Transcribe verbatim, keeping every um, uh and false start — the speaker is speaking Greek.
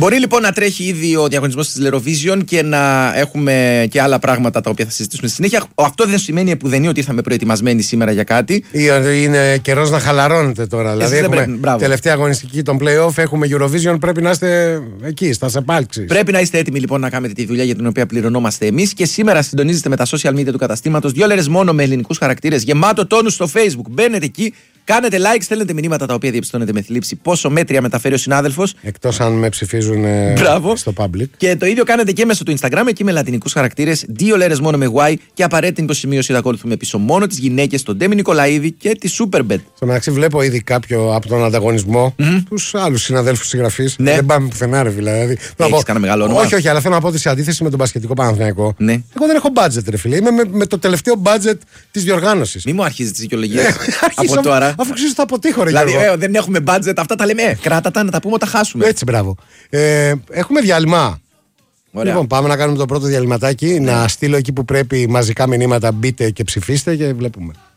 Μπορεί λοιπόν να τρέχει ήδη ο διαγωνισμός της Eurovision και να έχουμε και άλλα πράγματα τα οποία θα συζητήσουμε στη συνέχεια. Αυτό δεν σημαίνει επουδενή ότι ήρθαμε προετοιμασμένοι σήμερα για κάτι. Είναι καιρός να χαλαρώνετε τώρα. Εσείς δηλαδή, έχουμε πρέπει, τελευταία αγωνιστική των play-off, έχουμε Eurovision, πρέπει να είστε εκεί, στα επάλξεις. Πρέπει να είστε έτοιμοι λοιπόν να κάνετε τη δουλειά για την οποία πληρωνόμαστε εμείς. Και σήμερα συντονίζεστε με τα social media του καταστήματος. Δύο λέρες μόνο με ελληνικούς χαρακτήρες, γεμάτο τόνους στο Facebook. Μπαίνετε εκεί. Κάνετε like, στέλνετε μηνύματα τα οποία διαπιστώνετε με θλίψη πόσο μέτρια μεταφέρει ο συνάδελφος. Εκτός αν με ψηφίζουν στο public. Και το ίδιο κάνετε και μέσω του Instagram, εκεί με λατινικούς χαρακτήρες, δύο λέρες μόνο με Y και απαραίτητη υποσημείωση θα ακολουθούμε πίσω μόνο τις γυναίκες, τον Ντέμι Νικολαίδη και τη Superbet. Στο μεταξύ, βλέπω ήδη κάποιο από τον ανταγωνισμό, mm-hmm. τους άλλους συναδέλφους συγγραφείς. Ναι. Δεν πάμε πουθενά, ρε δηλαδή. Έχεις κανένα μεγάλο όνομα? Όχι, όχι, αλλά θέλω να πω ότι σε αντίθεση με τον μπασκετικό Παναθηναϊκό, ναι. εγώ δεν έχω budget, ρε φίλε. Είμαι με, με το τελευταίο budget της διοργάνωσης. Μη μου αρχίζει τις δικαιολογίες από τώρα. Αφού ξέρεις, θα αποτύχω, ρε. Δηλαδή, ε, δεν έχουμε budget, αυτά τα λέμε. Ε, κράτα τα να τα πούμε, τα χάσουμε. Έτσι, μπράβο. Ε, έχουμε διάλειμμα. Ωραία. Λοιπόν, πάμε να κάνουμε το πρώτο διαλυματάκι. Ναι. Να στείλω εκεί που πρέπει μαζικά μηνύματα. Μπείτε και ψηφίστε και βλέπουμε.